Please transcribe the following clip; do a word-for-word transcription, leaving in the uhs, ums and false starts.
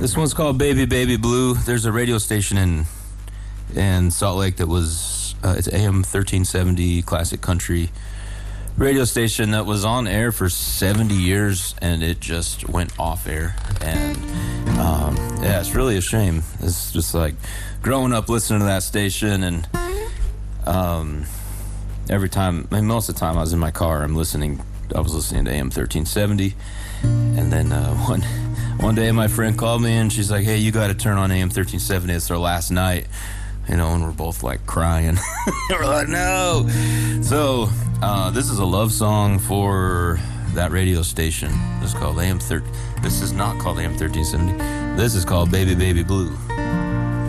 This one's called Baby Baby Blue. There's a radio station in in Salt Lake that was, uh, it's A M thirteen seventy classic country radio station that was on air for seventy years, and it just went off air. And um, yeah, it's really a shame. It's just like growing up listening to that station, and um, every time, I mean, most of the time I was in my car, I'm listening, I was listening to A M thirteen seventy, and then uh, one one day my friend called me and she's like, hey, you got to turn on A M thirteen seventy, it's our last night. You know, and we're both like crying. We're like, no. So, uh, this is a love song for that radio station. This is called A M thirteen. This is not called A M thirteen seventy. This is called Baby Baby Blue.